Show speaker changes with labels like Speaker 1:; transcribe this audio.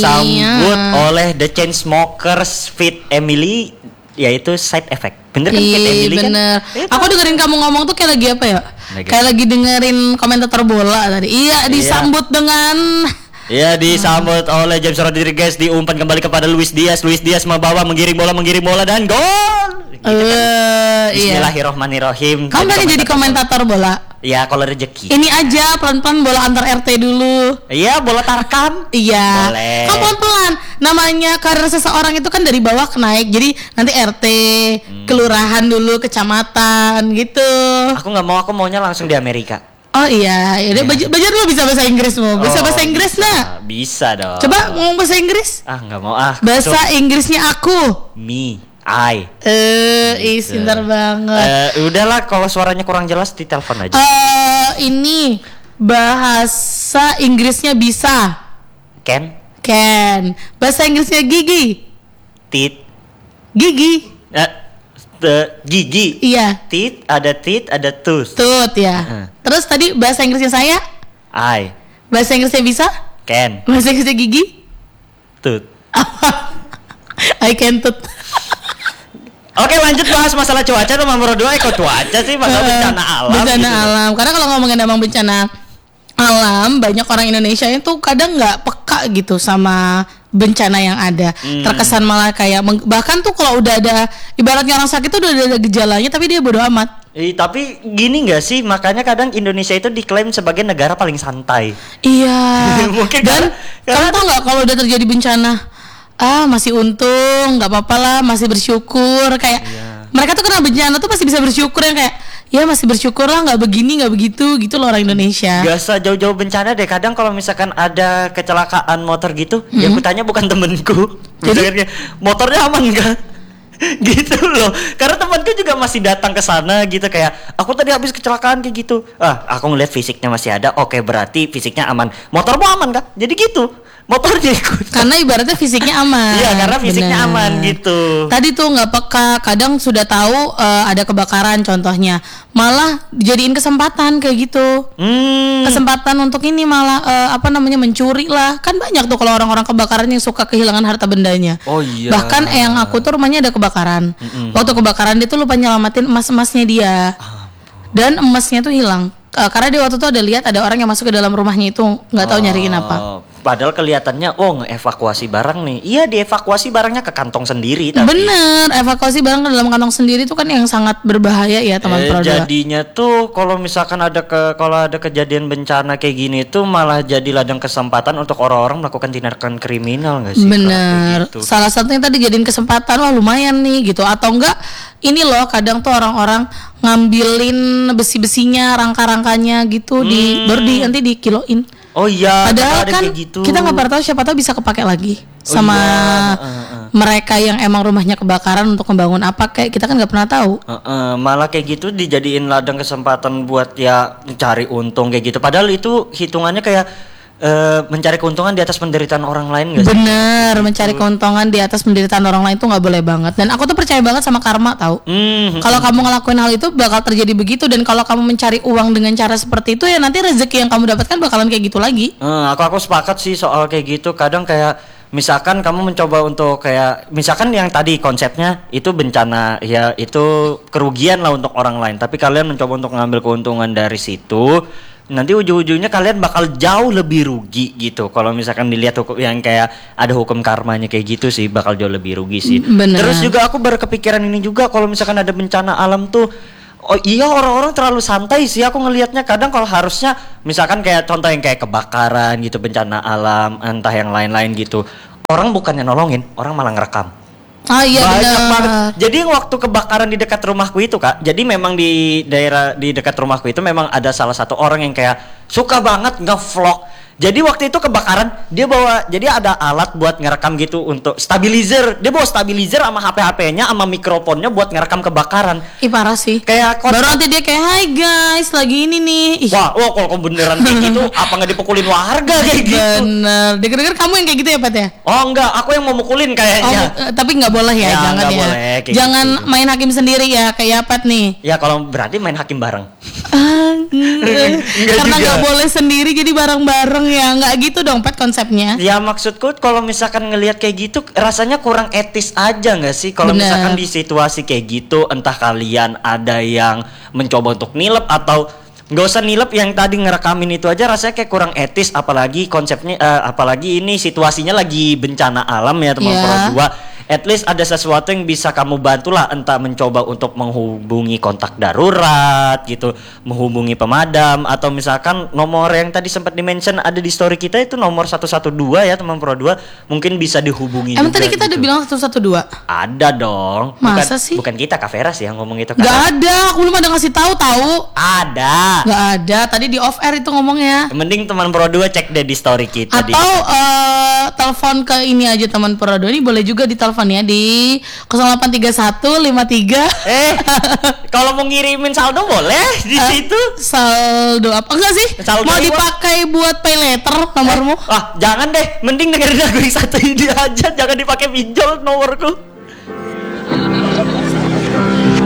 Speaker 1: Sambut oleh The Chainsmokers feat Emily, yaitu Side Effect. Bener kan feat Emily
Speaker 2: bener.
Speaker 1: kan?
Speaker 2: Aku dengerin kamu ngomong tuh kayak lagi apa ya? Kayak lagi dengerin komentator bola tadi. Iya, disambut dengan
Speaker 1: disambut oleh James Rodriguez, diumpan kembali kepada Luis Diaz. Luis Diaz menggiring bola dan gol. Gitu kan? Bismillahirrohmanirrohim.
Speaker 2: Kamu pengen jadi komentator bola?
Speaker 1: Ya, kalau rezeki.
Speaker 2: Ini aja pelan-pelan bola antar RT dulu.
Speaker 1: Iya, bola tarkam.
Speaker 2: Iya.
Speaker 1: Boleh.
Speaker 2: Kamu pelan-pelan. Namanya karir seseorang itu kan dari bawah ke naik. Jadi nanti RT, kelurahan dulu, kecamatan gitu.
Speaker 1: Aku nggak mau, aku maunya langsung di Amerika.
Speaker 2: Oh iya, yaudah belajar dulu bisa bahasa Inggris mau. Bisa bahasa Inggris nah?
Speaker 1: Bisa dong.
Speaker 2: Coba ngomong bahasa Inggris.
Speaker 1: Nggak mau
Speaker 2: Bahasa Inggrisnya aku.
Speaker 1: I.
Speaker 2: Pintar banget.
Speaker 1: Udahlah, kalau suaranya kurang jelas ditelepon aja.
Speaker 2: Ini bahasa Inggrisnya bisa.
Speaker 1: Can.
Speaker 2: Bahasa Inggrisnya gigi.
Speaker 1: Tit.
Speaker 2: Gigi.
Speaker 1: Gigi.
Speaker 2: Iya.
Speaker 1: Tit, ada tooth.
Speaker 2: Tooth ya. Terus tadi bahasa Inggrisnya saya?
Speaker 1: I.
Speaker 2: Bahasa Inggrisnya bisa?
Speaker 1: Can.
Speaker 2: Bahasa Inggrisnya gigi?
Speaker 1: Tooth.
Speaker 2: I can tooth.
Speaker 1: Oke, lanjut bahas masalah cuaca. Nomor 2 cuaca sih, masalah bencana alam.
Speaker 2: Bencana alam. Karena kalau ngomongin emang bencana alam, banyak orang Indonesia itu kadang nggak peka gitu sama bencana yang ada. Terkesan malah kayak bahkan tuh kalau udah ada ibaratnya orang sakit tuh udah ada gejalanya tapi dia bodo amat.
Speaker 1: Tapi gini nggak sih, makanya kadang Indonesia itu diklaim sebagai negara paling santai.
Speaker 2: Iya.
Speaker 1: Mungkin
Speaker 2: dan kamu tau nggak kalau udah terjadi bencana, masih untung, nggak apa-apa lah, masih bersyukur kayak mereka tuh kena bencana tuh masih bisa bersyukur yang kayak ya masih bersyukur lah, nggak begini nggak begitu gitu loh orang Indonesia.
Speaker 1: Gak usah jauh-jauh bencana deh. Kadang kalau misalkan ada kecelakaan motor gitu, ya aku tanya bukan temenku. Jadi motornya aman nggak? Gitu loh. Karena temanku juga masih datang ke sana gitu kayak aku tadi habis kecelakaan kayak gitu. Aku ngeliat fisiknya masih ada. Oke, berarti fisiknya aman. Motormu aman nggak? Jadi gitu. Motornya ikut.
Speaker 2: Karena ibaratnya fisiknya aman.
Speaker 1: Iya, karena fisiknya aman gitu.
Speaker 2: Tadi tuh nggak peka, kadang sudah tahu ada kebakaran contohnya, malah dijadiin kesempatan kayak gitu. Kesempatan untuk ini malah mencuri lah. Kan banyak tuh kalau orang-orang kebakaran yang suka kehilangan harta bendanya.
Speaker 1: Oh iya.
Speaker 2: Bahkan yang aku tuh rumahnya ada kebakaran. Waktu kebakaran dia tuh lupa nyelamatin emas-emasnya dia. Dan emasnya tuh hilang. Karena dia waktu itu ada lihat ada orang yang masuk ke dalam rumahnya itu nggak tahu nyariin apa.
Speaker 1: Padahal kelihatannya ngevakuasi barang nih. Iya, dievakuasi barangnya ke kantong sendiri tapi.
Speaker 2: Bener, evakuasi barang ke dalam kantong sendiri itu kan yang sangat berbahaya ya teman produk.
Speaker 1: Jadinya tuh kalau misalkan ada kejadian bencana kayak gini tuh malah jadi ladang kesempatan untuk orang-orang melakukan tindakan kriminal nggak sih?
Speaker 2: Bener. Gitu. Salah satunya tadi jadiin kesempatan, wah lumayan nih gitu. Atau enggak ini loh kadang tuh orang-orang ngambilin besi-besinya, rangka-rangkanya gitu baru nanti dikiloin.
Speaker 1: Oh iya,
Speaker 2: padahal kan gitu. Kita nggak pernah tahu, siapa tahu bisa kepake lagi sama mereka yang emang rumahnya kebakaran untuk membangun apa kayak kita kan nggak pernah tahu.
Speaker 1: Malah kayak gitu dijadiin ladang kesempatan buat ya cari untung kayak gitu. Padahal itu hitungannya kayak mencari keuntungan di atas penderitaan orang lain nggak sih?
Speaker 2: Bener, mencari keuntungan di atas penderitaan orang lain itu nggak boleh banget. Dan aku tuh percaya banget sama karma tahu. Kalau kamu ngelakuin hal itu bakal terjadi begitu. Dan kalau kamu mencari uang dengan cara seperti itu ya nanti rezeki yang kamu dapatkan bakalan kayak gitu lagi.
Speaker 1: Aku sepakat sih soal kayak gitu. Kadang kayak misalkan kamu mencoba untuk kayak misalkan yang tadi konsepnya itu bencana ya itu kerugian lah untuk orang lain. Tapi kalian mencoba untuk mengambil keuntungan dari situ. Nanti ujung-ujungnya kalian bakal jauh lebih rugi gitu. Kalau misalkan dilihat hukum yang kayak ada hukum karmanya kayak gitu sih bakal jauh lebih rugi sih.
Speaker 2: Bener.
Speaker 1: Terus juga aku berkepikiran ini juga kalau misalkan ada bencana alam tuh orang-orang terlalu santai sih aku ngelihatnya. Kadang kalau harusnya misalkan kayak contoh yang kayak kebakaran gitu, bencana alam, entah yang lain-lain gitu. Orang bukannya nolongin, orang malah ngerekam.
Speaker 2: Iya
Speaker 1: banyak banget. Jadi waktu kebakaran di dekat rumahku itu Kak, jadi memang di daerah di dekat rumahku itu memang ada salah satu orang yang kayak suka banget nge-vlog. Jadi waktu itu kebakaran dia bawa, jadi ada alat buat ngerekam gitu untuk stabilizer. Dia bawa stabilizer sama HP-nya sama mikrofonnya buat ngerekam kebakaran.
Speaker 2: Ih parah sih.
Speaker 1: Kayak
Speaker 2: baru nanti dia kayak hai guys lagi ini nih.
Speaker 1: Wah kalau beneran kayak gitu apa nggak dipukulin warga kayak gitu?
Speaker 2: Bener. Dengar-dengar kamu yang kayak gitu ya Pat ya?
Speaker 1: Oh enggak, aku yang mau mukulin kayaknya.
Speaker 2: Tapi nggak boleh ya, jangan ya.
Speaker 1: Boleh,
Speaker 2: jangan
Speaker 1: gitu.
Speaker 2: Main hakim sendiri ya kayak Pat nih.
Speaker 1: Ya kalau berarti main hakim bareng.
Speaker 2: Karena nggak boleh sendiri jadi bareng-bareng ya, nggak gitu dong Pet konsepnya.
Speaker 1: Ya maksudku kalau misalkan ngelihat kayak gitu rasanya kurang etis aja nggak sih kalau
Speaker 2: Bener.
Speaker 1: misalkan di situasi kayak gitu, entah kalian ada yang mencoba untuk nilep atau nggak usah nilep, yang tadi ngerekamin itu aja rasanya kayak kurang etis, apalagi konsepnya apalagi ini situasinya lagi bencana alam ya teman
Speaker 2: Iya.
Speaker 1: Pro 2. At least ada sesuatu yang bisa kamu bantu lah, entah mencoba untuk menghubungi kontak darurat gitu, menghubungi pemadam, atau misalkan nomor yang tadi sempat di-mention ada di story kita itu nomor 112 ya teman Pro 2, mungkin bisa dihubungi
Speaker 2: Emang
Speaker 1: juga
Speaker 2: tadi kita
Speaker 1: gitu.
Speaker 2: udah bilang 112?
Speaker 1: Ada dong.
Speaker 2: Masa sih?
Speaker 1: Bukan kita, Kak Vera sih yang ngomong itu.
Speaker 2: Nggak ada, aku belum ada ngasih tahu.
Speaker 1: Ada.
Speaker 2: Nggak ada, tadi di off air itu ngomongnya.
Speaker 1: Mending teman Pro 2 cek deh di story kita di.
Speaker 2: Atau telepon ke ini aja teman Pro 2 ini boleh juga ditelepon ya di 083153.
Speaker 1: Kalau mau ngirimin saldo boleh di situ.
Speaker 2: Saldo apa enggak sih?
Speaker 1: Saldo
Speaker 2: Mau
Speaker 1: apa?
Speaker 2: dipakai buat pay later nomormu?
Speaker 1: Jangan deh, mending dengerin lagu yang satu ini aja, jangan dipakai pinjol nomorku.